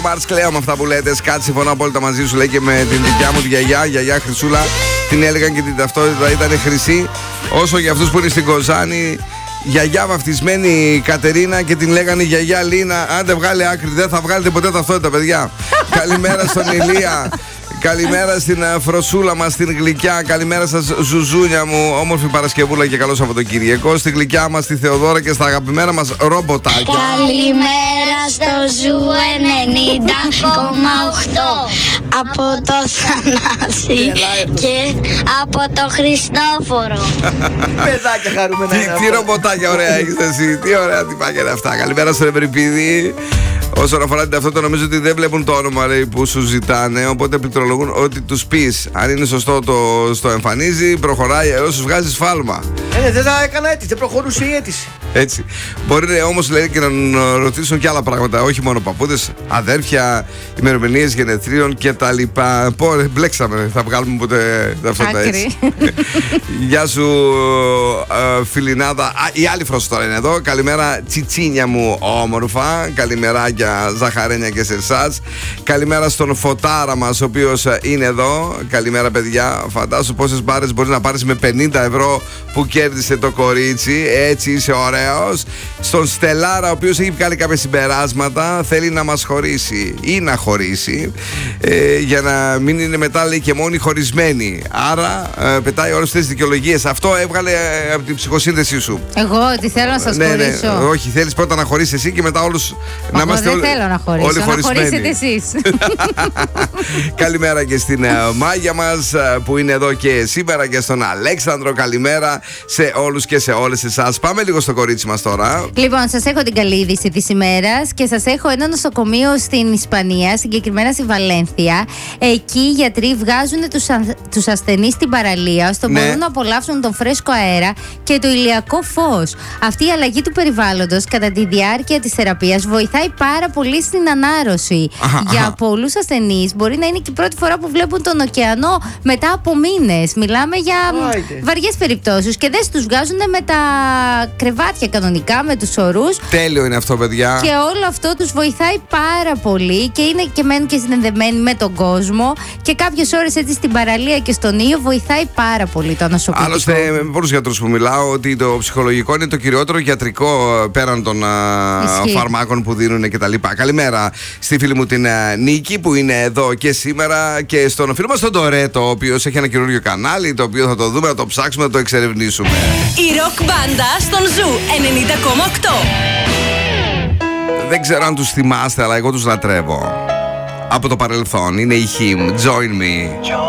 Μάρς, κλαίω με αυτά που λέτε. Κάτι συμφωνώ απόλυτα μαζί σου, λέει, και με την δικιά μου τη γιαγιά Χρυσούλα. Την έλεγαν και την ταυτότητα ήταν χρυσή. Όσο για αυτούς που είναι στην Κοζάνη, γιαγιά βαφτισμένη Κατερίνα και την λέγανε γιαγιά Λίνα. Αν δεν βγάλει άκρη, δεν θα βγάλετε ποτέ ταυτότητα, παιδιά. Καλημέρα στον Ηλία. Καλημέρα στην Φροσούλα μας, στην Γλυκιά. Καλημέρα σας, Ζουζούνια μου. Όμορφη Παρασκευούλα και καλό Σαββατοκύριακο. Στη Γλυκιά μας, στη Θεοδόρα και στα αγαπημένα μας ρομποτάκια. Καλημέρα στο Ζου 90,8 από το Θανάση και από το Χριστόφορο. Παιδάκια χαρούμενα. Τι ρομποτάκια ωραία έχεις εσύ. Τι ωραία τυπάκια είναι αυτά. Καλημέρα στον Ευρυπίδη. Όσον αφορά την ταυτότητα, νομίζω ότι δεν βλέπουν το όνομα, λέει, που σου ζητάνε. Οπότε πληκτρολογούν ότι τους πεις. Αν είναι σωστό, το εμφανίζει, προχωράει, έως σου βγάζει σφάλμα. Δεν θα έκανα αίτηση, δεν προχωρούσε η αίτηση. Έτσι. Μπορεί όμως, λέει, και να ρωτήσουν και άλλα πράγματα. Όχι μόνο παππούδες, αδέρφια, ημερομηνίες γενεθλίων κτλ. Πόρε, μπλέξαμε. Θα βγάλουμε ποτέ ταυτότητα έτσι. Γεια σου, φιλινάδα. Η άλλη Φρόσο τώρα είναι εδώ. Καλημέρα, τσιτσίνια μου όμορφα. Καλημεράκια, ζαχαρένια και σε εσάς. Καλημέρα στον Φωτάρα μας, ο οποίος είναι εδώ. Καλημέρα, παιδιά. Φαντάσου πόσες μπάρες μπορείς να πάρεις με 50 ευρώ που κέρδισε το κορίτσι. Έτσι είσαι ωραίος. Στον Στελάρα, ο οποίος έχει βγάλει κάποια συμπεράσματα. Θέλει να μας χωρίσει ή να χωρίσει, για να μην είναι μετά, λέει, και μόνοι χωρισμένοι. Άρα πετάει όλες τις δικαιολογίες. Αυτό έβγαλε από την ψυχοσύνθεσή σου. Εγώ ότι θέλω να σας χωρίσω. Ναι. Όχι, θέλεις πρώτα να χωρίσεις εσύ και μετά όλους να είμαστε δεν θέλω να χωρίσω, όλοι χωρισμένοι. Να χωρίσετε εσείς. Καλημέρα και στην Μάγια μας που είναι εδώ και σήμερα, και στον Αλέξανδρο. Καλημέρα σε όλους και σε όλες εσάς. Πάμε λίγο στο κορίτσι μας τώρα. Λοιπόν, σας έχω την καλή είδηση της ημέρας και σας έχω ένα νοσοκομείο στην Ισπανία, συγκεκριμένα στη Βαλένθια. Εκεί οι γιατροί βγάζουν τους ασθενείς στην παραλία, ώστε να μπορούν να απολαύσουν τον φρέσκο αέρα και το ηλιακό φως. Αυτή η αλλαγή του περιβάλλοντος κατά τη διάρκεια της θεραπείας βοηθάει πάρα πολύ στην ανάρρωση. Για πολλούς ασθενείς μπορεί να είναι και η πρώτη φορά που βλέπουν τον ωκεανό μετά από μήνες. Μιλάμε για βαριές περιπτώσεις και δεν τους βγάζουν με τα κρεβάτια κανονικά, με τους ορούς. Τέλειο είναι αυτό, παιδιά. Και όλο αυτό τους βοηθάει πάρα πολύ και είναι και μένουν και συνδεδεμένοι με τον κόσμο. Και κάποιες ώρες έτσι στην παραλία και στον ήλιο βοηθάει πάρα πολύ το νοσοκομείο. Άλλωστε, με πολλούς γιατρούς που μιλάω, ότι το ψυχολογικό είναι το κυριότερο γιατρικό πέραν των φαρμάκων που δίνουν κτλ. Καλημέρα στη φίλη μου την Νίκη που είναι εδώ και σήμερα, και στον φίλο μας τον Τορέτο, ο οποίος έχει ένα καινούριο κανάλι, το οποίο θα το δούμε, θα το ψάξουμε, θα το εξερευνήσουμε. Η ροκ μπάντα στον Ζου 90,8. Δεν ξέρω αν τους θυμάστε, αλλά εγώ τους λατρεύω από το παρελθόν. Είναι η Him, Join Me.